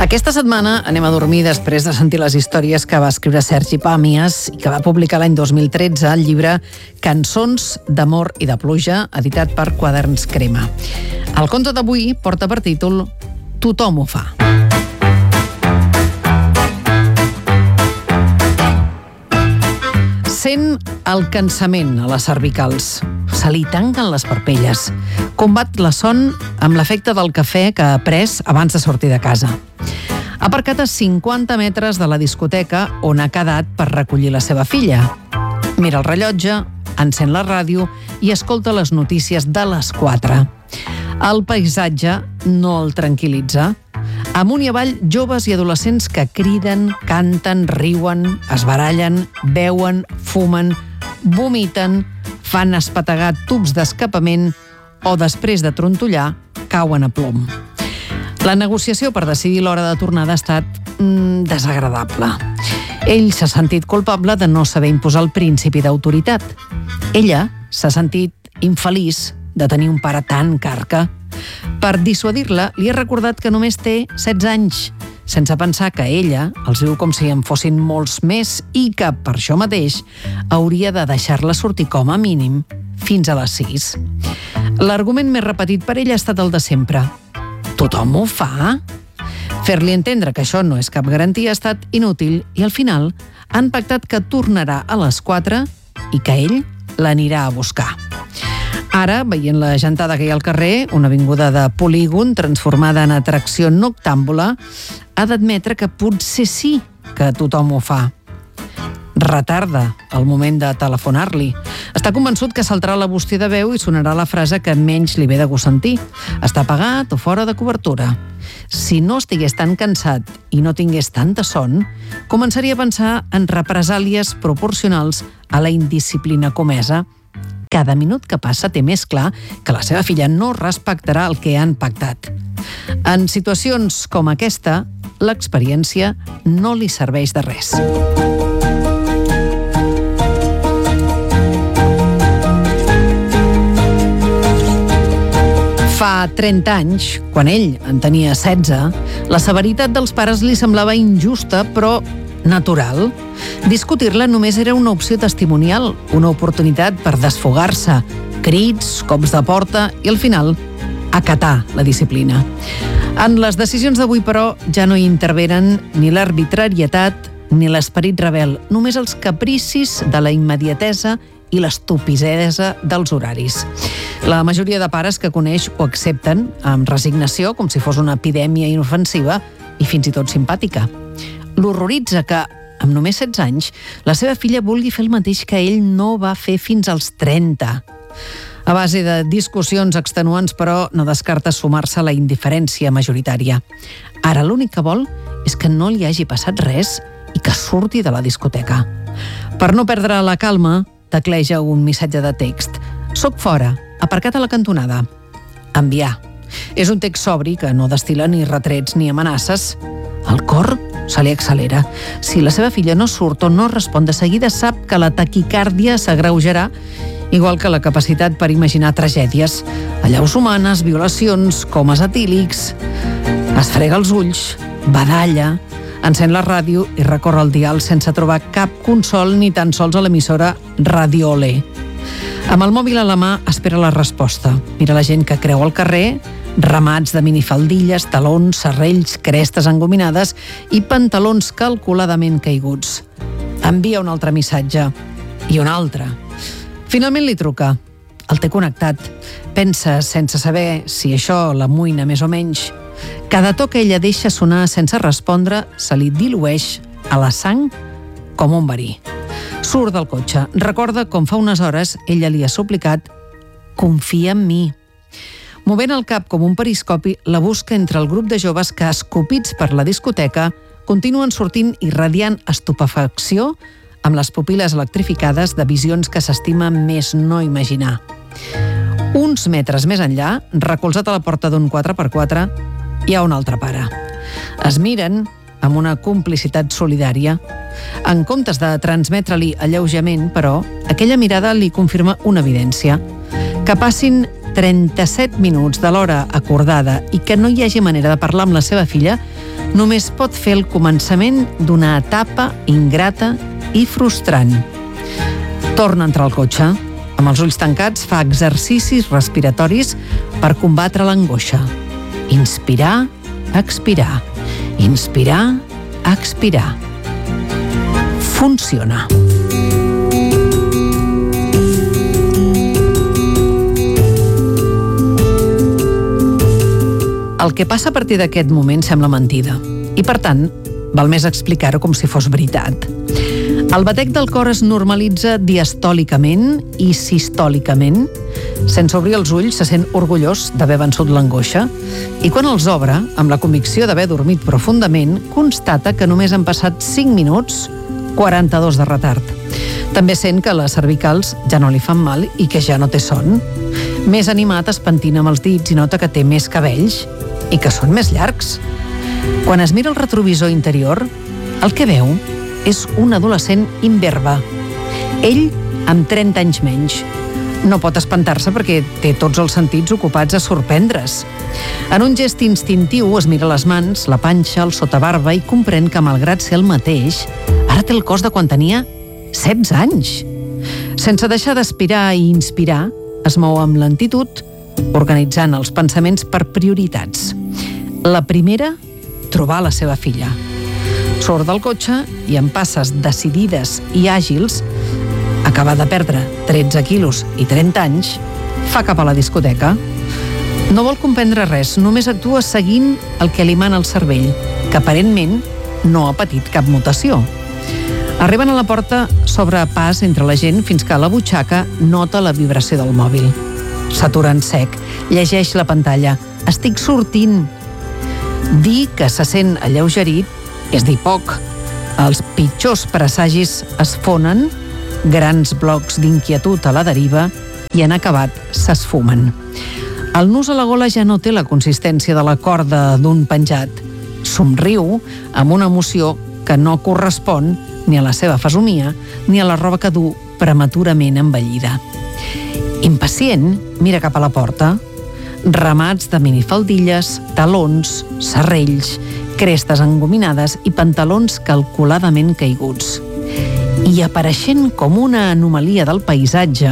Aquesta setmana anem a dormir després de sentir les històries que va escriure Sergi Pàmies i que va publicar l'any 2013 el llibre Cançons d'amor i de pluja, editat per Quaderns Crema. El conte d'avui porta per títol Tothom ho fa. Sent el cansament a les cervicals. Se li tanquen les parpelles. Combat la son amb l'efecte del cafè que ha pres abans de sortir de casa. Aparcat a 50 metres de la discoteca on ha quedat per recollir la seva filla. Mira el rellotge, encén la ràdio i escolta les notícies de les 4. El paisatge no el tranquil·litza. Amunt i avall, joves i adolescents que criden, canten, riuen, es barallen, beuen, fumen, vomiten, fan espetegar tubs d'escapament o, després de trontollar, cauen a plom. La negociació per decidir l'hora de tornada ha estat desagradable. Ell s'ha sentit culpable de no saber imposar el principi d'autoritat. Ella s'ha sentit infeliç de tenir un pare tan carca. Per dissuadir-la, li ha recordat que només té 16 anys, sense pensar que ella els viu com si en fossin molts més i que, per això mateix, hauria de deixar-la sortir com a mínim fins a les 6. L'argument més repetit per ella ha estat el de sempre. Tothom ho fa? Fer-li entendre que això no és cap garantia ha estat inútil i al final han pactat que tornarà a les 4 i que ell l'anirà a buscar. Ara, veient la gentada que hi ha al carrer, una avinguda de polígon transformada en atracció noctàmbula, ha d'admetre que potser sí que tothom ho fa. Retarda el moment de telefonar-li. Està convençut que saltarà la bústia de veu i sonarà la frase que menys li ve de gust sentir. Està apagat o fora de cobertura. Si no estigués tan cansat i no tingués tanta son, començaria a pensar en represàlies proporcionals a la indisciplina comesa. Cada minut que passa té més clar que la seva filla no respectarà el que han pactat. En situacions com aquesta, l'experiència no li serveix de res. Fa 30 anys, quan ell en tenia 16, la severitat dels pares li semblava injusta, però natural. Discutir-la només era una opció testimonial, una oportunitat per desfogar-se, crits, cops de porta i, al final, acatar la disciplina. En les decisions d'avui, però, ja no hi intervenen ni l'arbitrarietat ni l'esperit rebel, només els capricis de la immediatesa i l'estupidesa dels horaris. La majoria de pares que coneix ho accepten amb resignació, com si fos una epidèmia inofensiva i fins i tot simpàtica. L'horroritza que, amb només 16 anys, la seva filla vulgui fer el mateix que ell no va fer fins als 30. A base de discussions extenuants, però, no descarta sumar-se a la indiferència majoritària. Ara l'únic que vol és que no li hagi passat res i que surti de la discoteca. Per no perdre la calma, tecleja un missatge de text. Soc fora, aparcat a la cantonada. Enviar. És un text sobri que no destil·la ni retrets ni amenaces. El cor se li accelera. Si la seva filla no surt o no respon de seguida, sap que la taquicàrdia s'agreujarà, igual que la capacitat per imaginar tragèdies, allaus humanes, violacions, comes etílics. Es frega els ulls, badalla, encén la ràdio i recorre el dial sense trobar cap consol ni tan sols a l'emissora Radio Olé. Amb el mòbil a la mà espera la resposta. Mira la gent que creu al carrer, ramats de minifaldilles, talons, serrells, crestes engominades i pantalons calculadament caiguts. Envia un altre missatge i un altre. Finalment li truca. El té connectat. Pensa, sense saber si això l'amoïna més o menys. Cada to que ella deixa sonar sense respondre se li dilueix a la sang com un verí. Surt del cotxe. Recorda com fa unes hores ella li ha suplicat «Confia en mi». Movent el cap com un periscopi, la busca entre el grup de joves que, escopits per la discoteca, continuen sortint irradiant estupefacció amb les pupil·les electrificades de visions que s'estima més no imaginar. Uns metres més enllà, recolzat a la porta d'un 4x4, hi ha un altre pare. Es miren amb una complicitat solidària. En comptes de transmetre-li alleujament, però, aquella mirada li confirma una evidència. Que passin 37 minuts de l'hora acordada i que no hi hagi manera de parlar amb la seva filla només pot fer el començament d'una etapa ingrata i frustrant. Torna a entrar al cotxe. Amb els ulls tancats fa exercicis respiratoris per combatre l'angoixa. Inspirar, expirar. Inspirar, expirar. Funciona. El que passa a partir d'aquest moment sembla mentida i, per tant, val més explicar-ho com si fos veritat. El batec del cor es normalitza diastòlicament i sistòlicament. Sense obrir els ulls se sent orgullós d'haver vençut l'angoixa i quan els obre, amb la convicció d'haver dormit profundament, constata que només han passat 5 minuts, 42 de retard. També sent que les cervicals ja no li fan mal i que ja no té son. Més animat es pentina amb els dits i nota que té més cabells i que són més llargs. Quan es mira el retrovisor interior, el que veu és un adolescent imberbe. Ell amb 30 anys menys. No pot espantar-se perquè té tots els sentits ocupats a sorprendre's. En un gest instintiu es mira les mans, la panxa, el sotabarba i comprèn que, malgrat ser el mateix, ara té el cos de quan tenia 16 anys. Sense deixar d'aspirar i inspirar, es mou amb lentitud, organitzant els pensaments per prioritats. La primera, trobar la seva filla. Surt del cotxe i amb passes decidides i àgils, acaba de perdre 13 quilos i 30 anys, fa cap a la discoteca. No vol comprendre res, només actua seguint el que li mana el cervell, que aparentment no ha patit cap mutació. Arriben a la porta, s'obre pas entre la gent fins que a la butxaca nota la vibració del mòbil. S'atura en sec, llegeix la pantalla. Estic sortint. Dir que se sent alleugerit és dir poc. Els pitjors presagis es fonen, grans blocs d'inquietud a la deriva i en acabat s'esfumen. El nus a la gola ja no té la consistència de la corda d'un penjat. Somriu amb una emoció que no correspon ni a la seva fesomia ni a la roba que du prematurament envellida. Impacient, mira cap a la porta. Ramats de minifaldilles, talons, serrells, crestes engominades i pantalons calculadament caiguts. I apareixent com una anomalia del paisatge,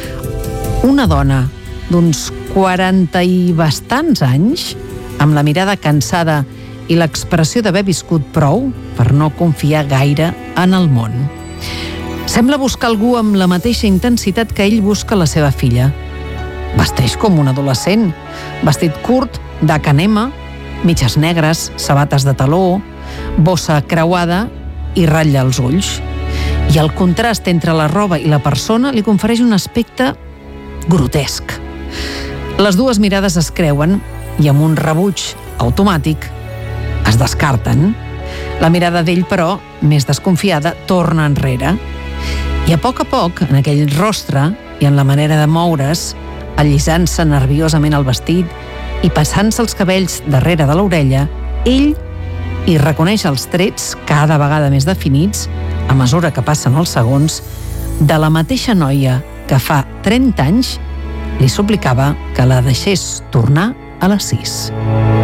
una dona d'uns 40 i bastants anys, amb la mirada cansada i l'expressió d'haver viscut prou per no confiar gaire en el món. Sembla buscar algú amb la mateixa intensitat que ell busca la seva filla. Vesteix com un adolescent, vestit curt, de canema, mitges negres, sabates de taló, bossa creuada i ratlla els ulls. I el contrast entre la roba i la persona li confereix un aspecte grotesc. Les dues mirades es creuen i amb un rebuig automàtic es descarten. La mirada d'ell, però, més desconfiada, torna enrere. I a poc, en aquell rostre i en la manera de moure's, allisant-se nerviosament el vestit i passant-se els cabells darrere de l'orella, ell hi reconeix els trets cada vegada més definits, a mesura que passen els segons, de la mateixa noia que fa 30 anys li suplicava que la deixés tornar a les 6.